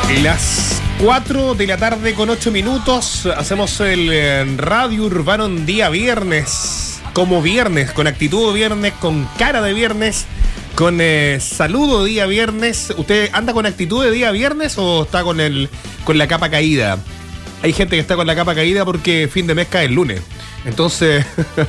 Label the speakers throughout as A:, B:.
A: Las 4 de la tarde con 8 minutos. Hacemos el Radio Urbano en día viernes. Como viernes, con actitud de viernes, con cara de viernes, con saludo día viernes. ¿Usted anda con actitud de día viernes o está con la capa caída? Hay gente que está con la capa caída porque fin de mes cae el lunes. Entonces,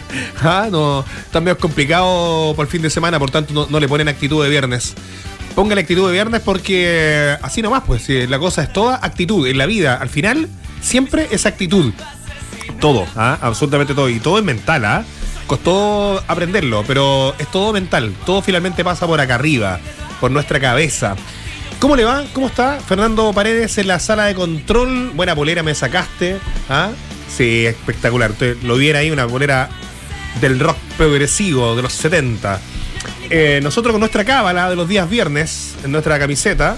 A: no, está medio complicado por el fin de semana, por tanto no le ponen actitud de viernes. Póngale actitud de viernes porque así nomás, pues la cosa es toda actitud. En la vida, al final, siempre es actitud. Todo, absolutamente todo. Y todo es mental, Costó aprenderlo, pero es todo mental. Todo finalmente pasa por acá arriba, por nuestra cabeza. ¿Cómo le va? ¿Cómo está? Fernando Paredes en la sala de control. Buena polera me sacaste. Sí, espectacular. Usted lo viera ahí, una polera del rock progresivo de los 70. Nosotros con nuestra cábala de los días viernes en nuestra camiseta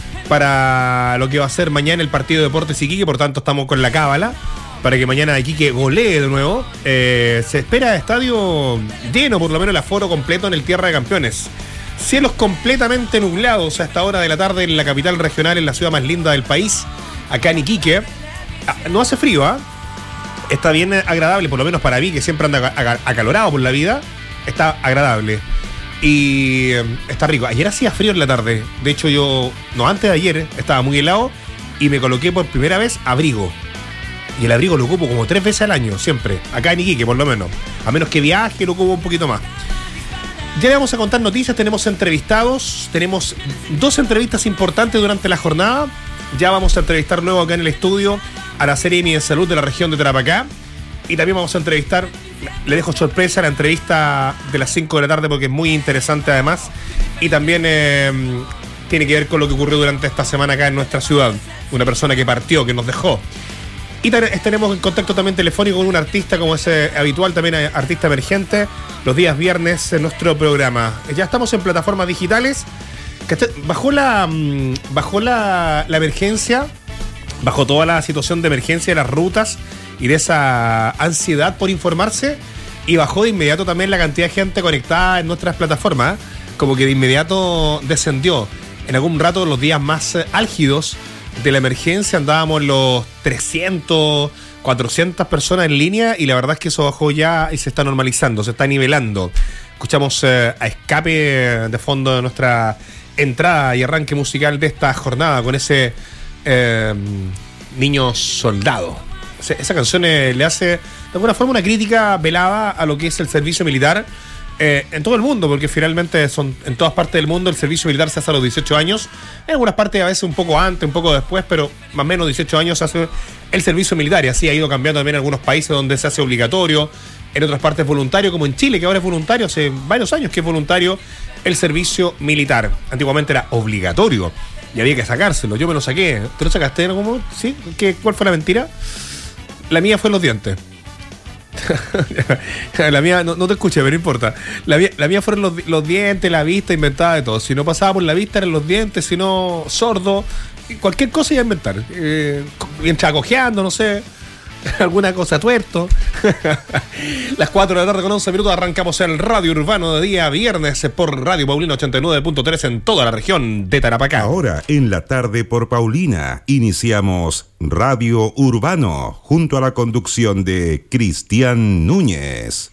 A: para lo que va a ser mañana el partido de Deportes Iquique, por tanto estamos con la cábala para que mañana Iquique golee de nuevo. Se espera estadio lleno, por lo menos el aforo completo en el Tierra de Campeones. Cielos completamente nublados a esta hora de la tarde en la capital regional, en la ciudad más linda del país, acá en Iquique. No hace frío, Está bien agradable, por lo menos para mí, que siempre anda acalorado por la vida. Está agradable. Y está rico. Ayer hacía frío en la tarde. De hecho, antes de ayer, estaba muy helado y me coloqué por primera vez abrigo. Y el abrigo lo ocupo como 3 veces al año, siempre. Acá en Iquique, por lo menos. A menos que viaje, lo ocupo un poquito más. Ya le vamos a contar noticias. Tenemos entrevistados. Tenemos 2 entrevistas importantes durante la jornada. Ya vamos a entrevistar luego acá en el estudio a la Seremi de Salud de la región de Tarapacá. Y también vamos a entrevistar, le dejo sorpresa, la entrevista de las 5 de la tarde porque es muy interesante además. Y también tiene que ver con lo que ocurrió durante esta semana acá en nuestra ciudad. Una persona que partió, que nos dejó. Y tenemos en contacto también telefónico con un artista, como es habitual, también artista emergente, los días viernes en nuestro programa. Ya estamos en plataformas digitales. Bajó la emergencia, bajó toda la situación de emergencia de las rutas y de esa ansiedad por informarse, y bajó de inmediato también la cantidad de gente conectada en nuestras plataformas, como que de inmediato descendió. En algún rato, los días más álgidos de la emergencia, andábamos en los 300, 400 personas en línea, y la verdad es que eso bajó ya y se está normalizando, se está nivelando. Escuchamos a Escape de fondo de nuestra entrada y arranque musical de esta jornada con ese Niño Soldado. Esa canción le hace de alguna forma una crítica velada a lo que es el servicio militar en todo el mundo, porque finalmente en todas partes del mundo el servicio militar se hace a los 18 años. En algunas partes a veces un poco antes, un poco después, pero más o menos 18 años se hace el servicio militar, y así ha ido cambiando también en algunos países donde se hace obligatorio, en otras partes voluntario, como en Chile, que ahora es voluntario, hace varios años que es voluntario el servicio militar. Antiguamente era obligatorio y había que sacárselo. Yo me lo saqué. ¿Te lo sacaste? ¿Cómo? ¿Sí? ¿Cuál fue la mentira? La mía fue en los dientes. La mía, no te escuché, pero no importa. La mía fueron los dientes, la vista, inventada de todo. Si no pasaba por la vista eran los dientes, si no, sordo. Cualquier cosa iba a inventar. Mientras cojeando, no sé. Alguna cosa tuerto. Las 4 de la tarde con 11 minutos arrancamos el Radio Urbano de día viernes por Radio Paulina 89.3 en toda la región de Tarapacá.
B: Ahora en la tarde por Paulina iniciamos Radio Urbano junto a la conducción de Cristian Núñez.